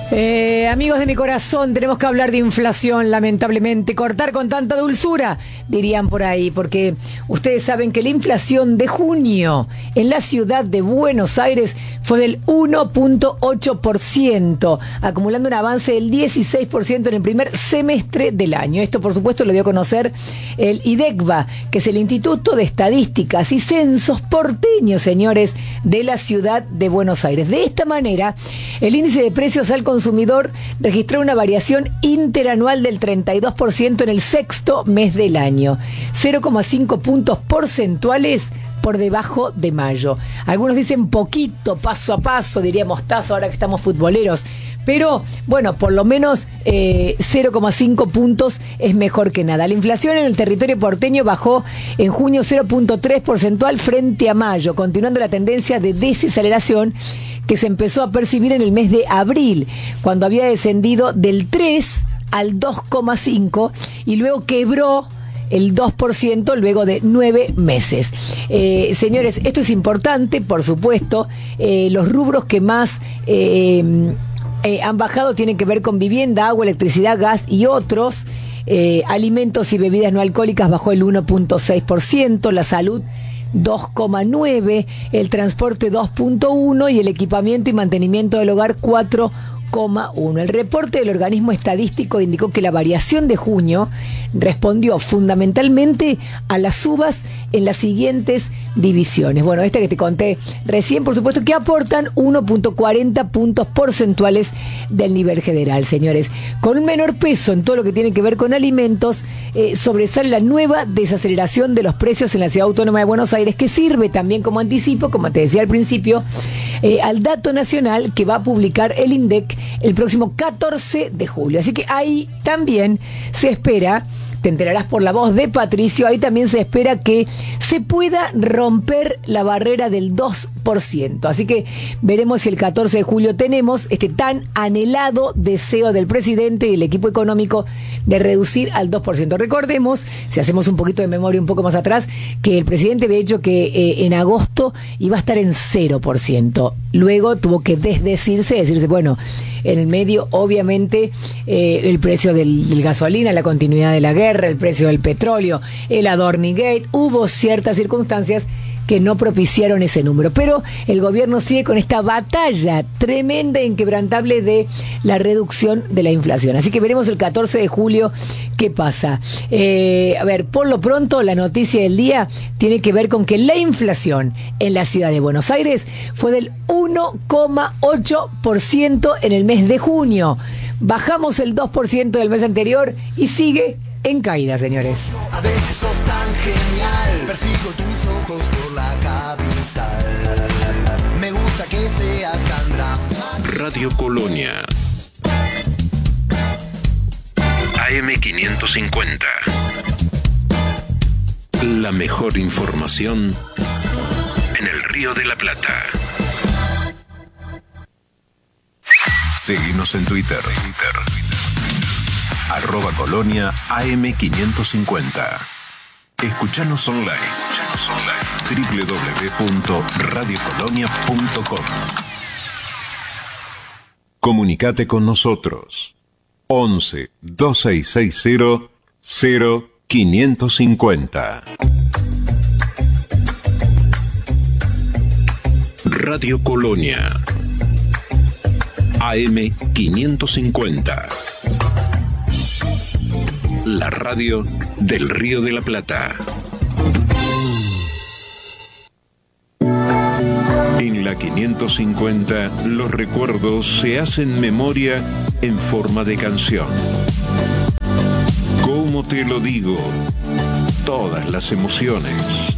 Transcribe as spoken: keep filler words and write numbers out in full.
Eh, amigos de mi corazón, tenemos que hablar de inflación, lamentablemente. Cortar con tanta dulzura, dirían por ahí, porque ustedes saben que la inflación de junio en la ciudad de Buenos Aires fue del uno punto ocho por ciento, acumulando un avance del dieciséis por ciento en el primer semestre del año. Esto, por supuesto, lo dio a conocer el IDECBA, que es el Instituto de Estadísticas y Censos porteños, señores, de la ciudad de Buenos Aires. De esta manera, el índice de precios al consumidor registró una variación interanual del treinta y dos por ciento en el sexto mes del año, cero coma cinco puntos porcentuales por debajo de mayo. Algunos dicen poquito, paso a paso, diríamos Tazo ahora que estamos futboleros, pero bueno, por lo menos eh, cero coma cinco puntos es mejor que nada. La inflación en el territorio porteño bajó en junio cero punto tres porcentual frente a mayo, continuando la tendencia de desaceleración que se empezó a percibir en el mes de abril, cuando había descendido del tres al dos coma cinco y luego quebró el dos por ciento luego de nueve meses. Eh, señores, esto es importante, por supuesto. Eh, los rubros que más eh, eh, han bajado tienen que ver con vivienda, agua, electricidad, gas y otros. Eh, alimentos y bebidas no alcohólicas bajó el uno punto seis por ciento, la salud dos coma nueve por ciento, el transporte dos punto uno por ciento y el equipamiento y mantenimiento del hogar cuatro coma uno por ciento. El reporte del organismo estadístico indicó que la variación de junio respondió fundamentalmente a las subas en las siguientes divisiones. Bueno, esta que te conté recién, por supuesto, que aportan uno punto cuarenta puntos porcentuales del nivel general, señores. Con un menor peso en todo lo que tiene que ver con alimentos, eh, sobresale la nueva desaceleración de los precios en la Ciudad Autónoma de Buenos Aires, que sirve también como anticipo, como te decía al principio, eh, al dato nacional que va a publicar el INDEC el próximo catorce de julio. Así que ahí también se espera, te enterarás por la voz de Patricio, ahí también se espera que se pueda romper la barrera del dos por ciento. Así que veremos si el catorce de julio tenemos este tan anhelado deseo del presidente y del equipo económico de reducir al dos por ciento. Recordemos, si hacemos un poquito de memoria un poco más atrás, que el presidente había dicho que eh, en agosto iba a estar en cero por ciento. Luego tuvo que desdecirse, decirse, bueno, en el medio, obviamente, eh, el precio del, del gasolina, la continuidad de la guerra, el precio del petróleo, el Adornigate, hubo ciertas circunstancias que no propiciaron ese número, pero el gobierno sigue con esta batalla tremenda e inquebrantable de la reducción de la inflación. Así que veremos el catorce de julio qué pasa. Eh, a ver, por lo pronto la noticia del día tiene que ver con que la inflación en la ciudad de Buenos Aires fue del uno coma ocho por ciento en el mes de junio. Bajamos el dos por ciento del mes anterior y sigue en caída, señores. A veces sos tan genial, persigo tus ojos por la capital. Me gusta que seas tan dramático. Radio Colonia A M quinientos cincuenta. La mejor información en el Río de la Plata. Seguinos en Twitter. Arroba Colonia A M quinientos cincuenta. Escuchanos online. Escuchanos online. doble u doble u doble u punto radio colonia punto com. Comunicate con nosotros. once, dos seis seis cero, cero quinientos cincuenta. Radio Colonia A M quinientos cincuenta. La radio del Río de la Plata. En la quinientos cincuenta, los recuerdos se hacen memoria en forma de canción. ¿Cómo te lo digo? Todas las emociones.